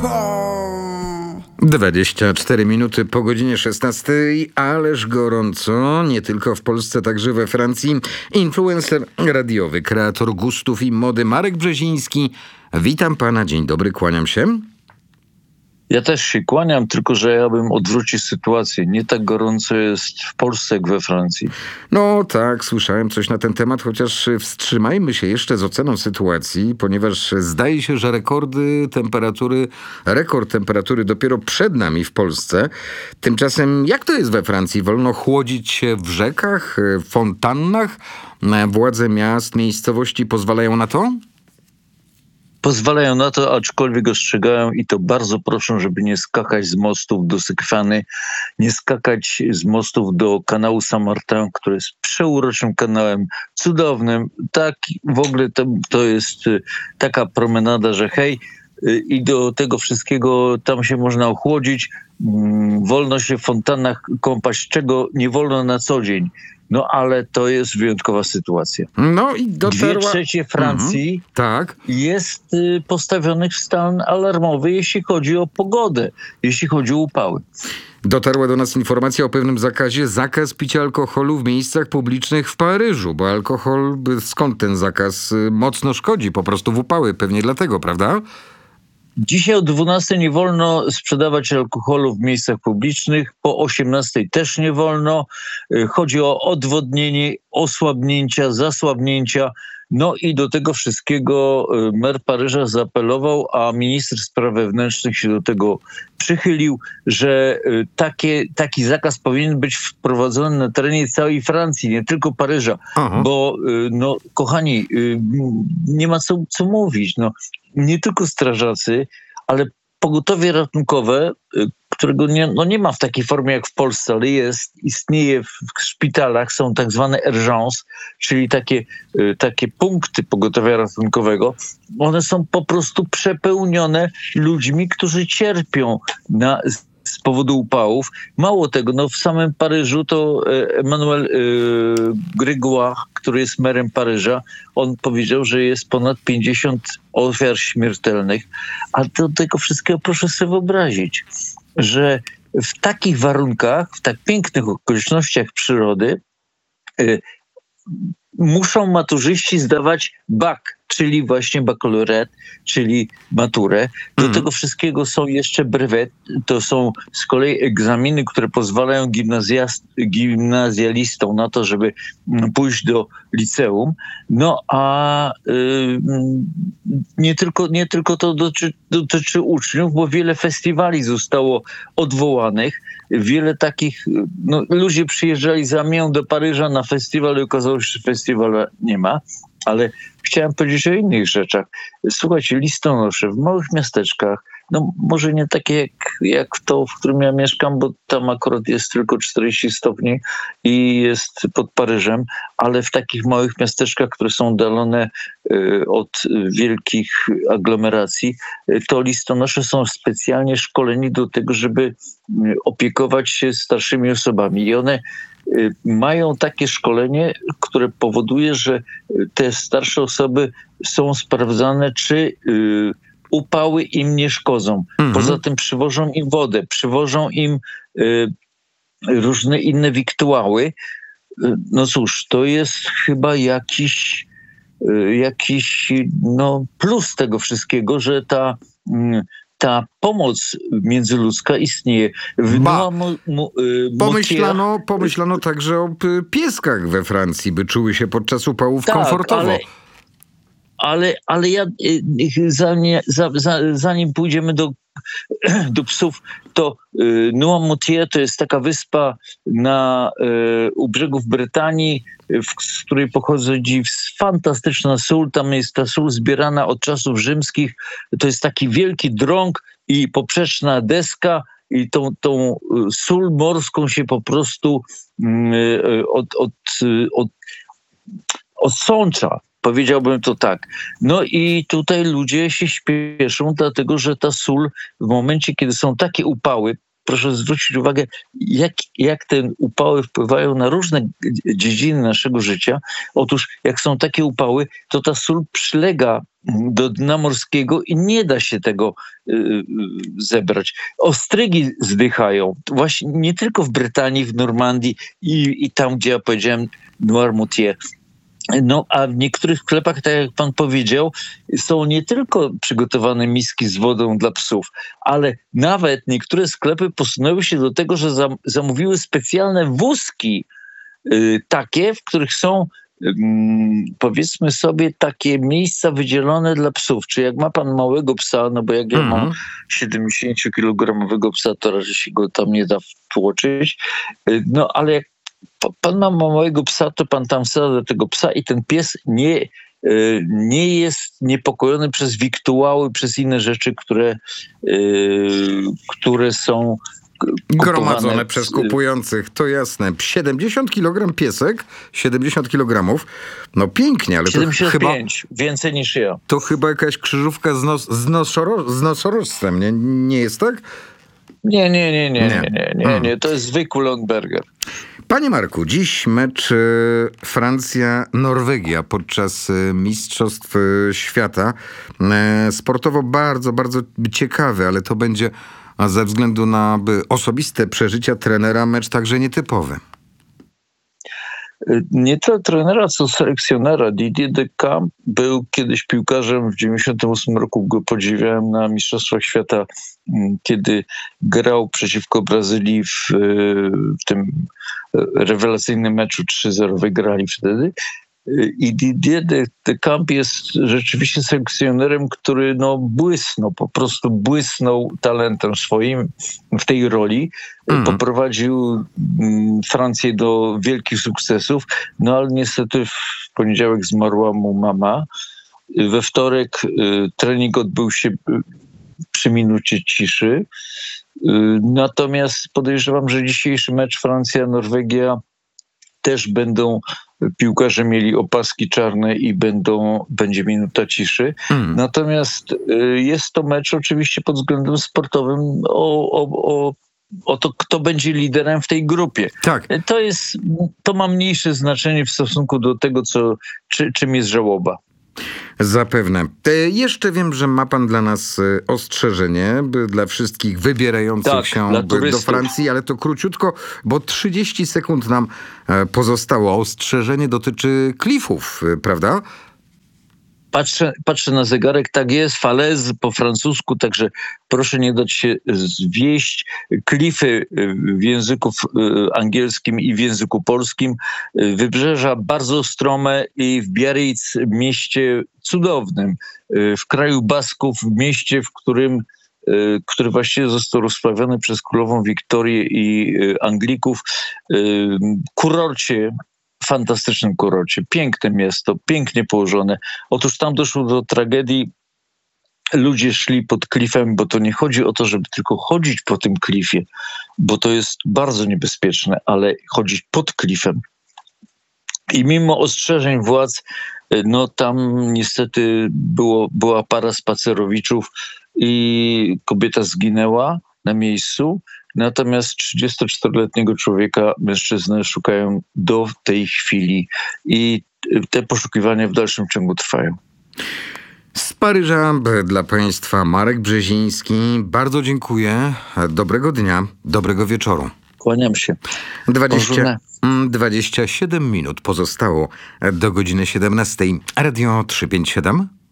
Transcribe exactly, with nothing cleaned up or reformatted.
dwadzieścia cztery minuty po godzinie szesnastej, ależ gorąco, nie tylko w Polsce, także we Francji. Influencer radiowy, kreator gustów i mody Marek Brzeziński. Witam pana, dzień dobry, kłaniam się. Ja też się kłaniam, tylko że ja bym odwrócił sytuację. Nie tak gorąco jest w Polsce jak we Francji. No tak, słyszałem coś na ten temat, chociaż wstrzymajmy się jeszcze z oceną sytuacji, ponieważ zdaje się, że rekordy temperatury, rekord temperatury dopiero przed nami w Polsce. Tymczasem jak to jest we Francji? Wolno chłodzić się w rzekach, w fontannach? Władze miast, miejscowości pozwalają na to? Pozwalają na to, aczkolwiek ostrzegają i to bardzo proszę, żeby nie skakać z mostów do Sekwany, nie skakać z mostów do kanału Saint-Martin, który jest przeuroczym kanałem, cudownym. Tak, w ogóle to, to jest taka promenada, że hej, i do tego wszystkiego tam się można ochłodzić. Wolno się w fontannach kąpać, czego nie wolno na co dzień. No ale to jest wyjątkowa sytuacja. No i dotarła... Dwie trzecie Francji mhm, tak. jest y, postawionych w stan alarmowy, jeśli chodzi o pogodę, jeśli chodzi o upały. Dotarła do nas informacja o pewnym zakazie, zakaz picia alkoholu w miejscach publicznych w Paryżu, bo alkohol, skąd ten zakaz, mocno szkodzi po prostu w upały, pewnie dlatego, prawda? Dzisiaj o dwunastej nie wolno sprzedawać alkoholu w miejscach publicznych, po osiemnastej też nie wolno. Chodzi o odwodnienie, osłabnięcia, zasłabnięcia. No i do tego wszystkiego mer Paryża zaapelował, a minister spraw wewnętrznych się do tego przychylił, że takie, taki zakaz powinien być wprowadzony na terenie całej Francji, nie tylko Paryża. Aha. Bo, no kochani, nie ma co, co mówić. No, nie tylko strażacy, ale pogotowie ratunkowe, którego nie, no nie ma w takiej formie jak w Polsce, ale jest, istnieje w szpitalach, są tak zwane urgences, czyli takie, takie punkty pogotowia ratunkowego. One są po prostu przepełnione ludźmi, którzy cierpią na, z powodu upałów. Mało tego, no w samym Paryżu to Emmanuel Grégoire, który jest merem Paryża, on powiedział, że jest ponad pięćdziesiąt ofiar śmiertelnych. A do tego wszystkiego proszę sobie wyobrazić, że w takich warunkach, w tak pięknych okolicznościach przyrody y, muszą maturzyści zdawać bak, czyli właśnie baccalaureat, czyli maturę. Do mhm. tego wszystkiego są jeszcze brevet, to są z kolei egzaminy, które pozwalają gimnazjalistom na to, żeby pójść do liceum. No a y, nie, tylko, nie tylko to dotyczy, dotyczy uczniów, bo wiele festiwali zostało odwołanych. Wiele takich, no, ludzie przyjeżdżali za mię do Paryża na festiwal i okazało się, że festiwalu nie ma. Ale chciałem powiedzieć o innych rzeczach. Słuchajcie, listonosze w małych miasteczkach, no może nie takie jak, jak to, w którym ja mieszkam, bo tam akurat jest tylko czterdzieści stopni i jest pod Paryżem, ale w takich małych miasteczkach, które są oddalone y, od wielkich aglomeracji, y, to listonosze są specjalnie szkoleni do tego, żeby y, opiekować się starszymi osobami. I one mają takie szkolenie, które powoduje, że te starsze osoby są sprawdzane, czy y, upały im nie szkodzą. Mhm. Poza tym przywożą im wodę, przywożą im y, różne inne wiktuały. Y, no cóż, to jest chyba jakiś, y, jakiś no, plus tego wszystkiego, że ta y, ta pomoc międzyludzka istnieje. W ba, mu, mu, y, pomyślano, pomyślano także o pieskach we Francji, by czuły się podczas upałów tak, komfortowo. Ale, ale, ale ja zanim, zanim pójdziemy do, do psów, to y, Noirmoutier to jest taka wyspa na, y, u brzegów Brytanii, w, z której pochodzi fantastyczna sól. Tam jest ta sól zbierana od czasów rzymskich. To jest taki wielki drąg i poprzeczna deska i tą, tą sól morską się po prostu y, od, od, od, odsącza. Powiedziałbym to tak. No i tutaj ludzie się śpieszą, dlatego że ta sól w momencie, kiedy są takie upały, proszę zwrócić uwagę, jak, jak te upały wpływają na różne dziedziny naszego życia. Otóż jak są takie upały, to ta sól przylega do dna morskiego i nie da się tego y, zebrać. Ostrygi zdychają. Właśnie nie tylko w Brytanii, w Normandii i, i tam, gdzie ja powiedziałem Noirmoutier. No, a w niektórych sklepach, tak jak pan powiedział, są nie tylko przygotowane miski z wodą dla psów, ale nawet niektóre sklepy posunęły się do tego, że zam- zamówiły specjalne wózki y, takie, w których są powiedzmy sobie takie miejsca wydzielone dla psów. Czy jak ma pan małego psa, no bo jak ja mam siedemdziesięciokilogramowego psa, to raczej się go tam nie da wtłoczyć. No ale jak pan ma małego psa, to pan tam wsadza do tego psa i ten pies nie, nie jest niepokojony przez wiktuały, przez inne rzeczy, które, które są gromadzone przez kupujących, to jasne. siedemdziesiąt kilogramów piesek, siedemdziesiąt kilogramów, no pięknie, ale siedemdziesiąt pięć, to chyba... więcej niż ja. To chyba jakaś krzyżówka z, nos, z, nosoro, z nosorożcem, nie, nie jest tak? Nie, nie, nie, nie, nie, nie, nie, nie. To jest zwykły Longberger. Panie Marku, dziś mecz y, Francja-Norwegia podczas y, Mistrzostw y, Świata. Y, sportowo bardzo, bardzo ciekawy, ale to będzie a ze względu na by, osobiste przeżycia trenera mecz także nietypowy. Nie tyle trenera, co selekcjonera. Didier Deschamps był kiedyś piłkarzem, w dziewięćdziesiątym ósmym roku go podziwiałem na Mistrzostwach Świata, kiedy grał przeciwko Brazylii w, w tym rewelacyjnym meczu trzy zero, wygrali wtedy. I Didier Deschamps jest rzeczywiście selekcjonerem, który no błysnął, po prostu błysnął talentem swoim w tej roli. Mm. Poprowadził Francję do wielkich sukcesów, no ale niestety w poniedziałek zmarła mu mama. We wtorek trening odbył się przy minucie ciszy. Natomiast podejrzewam, że dzisiejszy mecz Francja-Norwegia też będą piłkarze mieli opaski czarne i będą, będzie minuta ciszy. Mm. Natomiast y, jest to mecz oczywiście pod względem sportowym o, o, o, o to, kto będzie liderem w tej grupie. Tak. To jest, to ma mniejsze znaczenie w stosunku do tego, co, czy, czym jest żałoba. Zapewne. E, jeszcze wiem, że ma pan dla nas e, ostrzeżenie by, dla wszystkich wybierających tak, się by, do Francji, ale to króciutko, bo trzydzieści sekund nam e, pozostało. Ostrzeżenie dotyczy klifów, e, prawda? Patrzę, patrzę na zegarek, tak jest, falaise po francusku, także proszę nie dać się zwieść. Klify w języku angielskim i w języku polskim, wybrzeża bardzo strome i w Biarritz, mieście cudownym, w kraju Basków, w mieście, w którym który właściwie został rozprawiony przez królową Wiktorię i Anglików, kurorcie, fantastycznym kurorcie, piękne miasto, pięknie położone. Otóż tam doszło do tragedii. Ludzie szli pod klifem, bo to nie chodzi o to, żeby tylko chodzić po tym klifie, bo to jest bardzo niebezpieczne, ale chodzić pod klifem. I mimo ostrzeżeń władz, no tam niestety było, była para spacerowiczów i kobieta zginęła na miejscu. Natomiast trzydziestoczteroletniego człowieka mężczyznę szukają do tej chwili i te poszukiwania w dalszym ciągu trwają. Z Paryża dla państwa Marek Brzeziński. Bardzo dziękuję. Dobrego dnia, dobrego wieczoru. Kłaniam się. dwadzieścia, dwadzieścia siedem minut pozostało do godziny siedemnastej. Radio trzysta pięćdziesiąt siedem.